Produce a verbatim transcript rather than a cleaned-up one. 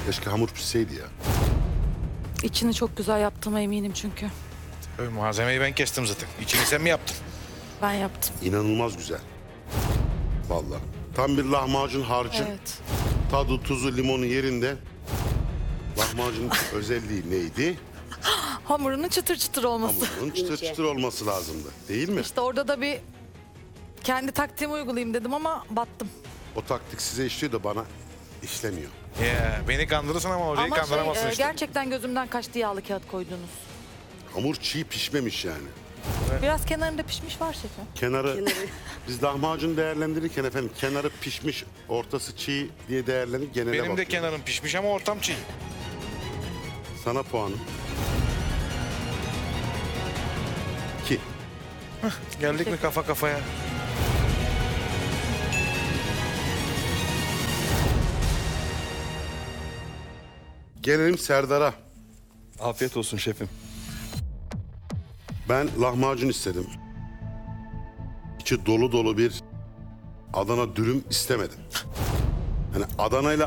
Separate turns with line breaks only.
Keşke hamur pişseydi ya.
İçini çok güzel yaptığıma eminim çünkü.
Tabii malzemeyi ben kestim zaten. İçini sen mi yaptın?
Ben yaptım.
İnanılmaz güzel. Vallahi. Tam bir lahmacun harcı.
Evet.
Tadı, tuzu, limonu yerinde. Lahmacunun özelliği neydi?
Hamurunun çıtır çıtır olması.
Hamurun çıtır çıtır olması lazımdı. Değil mi?
İşte orada da bir kendi taktiğimi uygulayayım dedim ama battım.
O taktik size işliyor da bana işlemiyor.
Ya beni kandırırsın ama hocayı
Ama şey,
kandıramazsın
e,
işte.
gerçekten gözümden kaçtı yağlı kağıt koydunuz.
Hamur çiğ pişmemiş yani.
Biraz kenarında pişmiş var şefim.
Kenarı, biz lahmacun değerlendirirken efendim kenarı pişmiş, ortası çiğ diye değerlendir genele
Benim de
bakıyorum.
kenarım pişmiş ama ortam çiğ.
Sana puanım. İki.
Geldik mi kafa kafaya?
Gelelim Serdar'a.
Afiyet olsun şefim.
Ben lahmacun istedim. İçi dolu dolu bir Adana dürüm istemedim. Hani Adana ile